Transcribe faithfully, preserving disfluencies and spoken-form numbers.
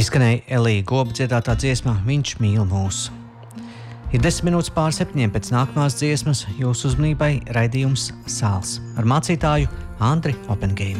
Izskanēja Elija Goba dziedātā dziesmā Viņš mīl mūs. Ir desmit minūtes pār septiņiem pēc nākamās dziesmas jūsu uzmanībai raidījums Sāls ar mācītāju Andri Oppengeimi.